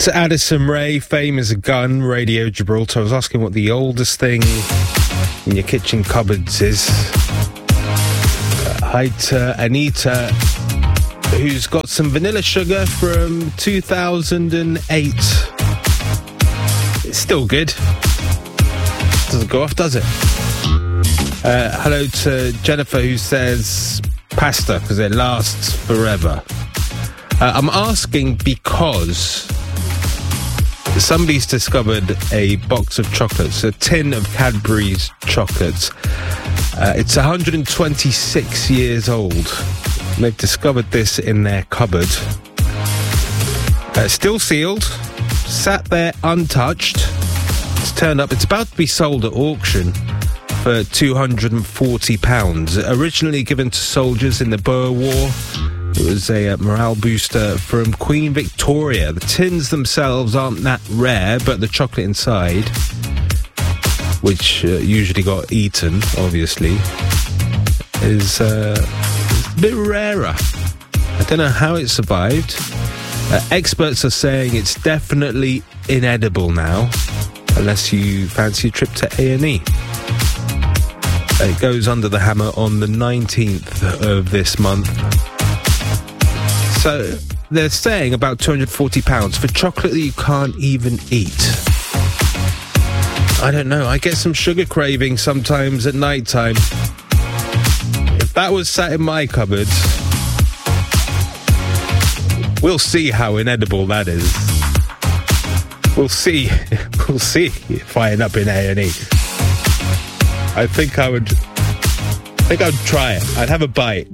To Addison Rae, Fame is a Gun, Radio Gibraltar. I was asking what the oldest thing in your kitchen cupboards is. Hi to Anita, who's got some vanilla sugar from 2008. It's still good. Doesn't go off, does it? Hello to Jennifer, who says pasta, because it lasts forever. I'm asking because somebody's discovered a box of chocolates, a tin of Cadbury's chocolates. It's 126 years old. They've discovered this in their cupboard. Still sealed, sat there untouched. It's turned up. It's about to be sold at auction for £240. Originally given to soldiers in the Boer War. It was a morale booster from Queen Victoria. The tins themselves aren't that rare, but the chocolate inside, which usually got eaten, obviously, is a bit rarer. I don't know how it survived. Experts are saying it's definitely inedible now, unless you fancy a trip to A&E. It goes under the hammer on the 19th of this month. So they're saying about £240 for chocolate that you can't even eat. I don't know. I get some sugar cravings sometimes at night time. If that was sat in my cupboard, we'll see how inedible that is. We'll see. We'll see if I end up in A&E. I think I would try it. I'd have a bite.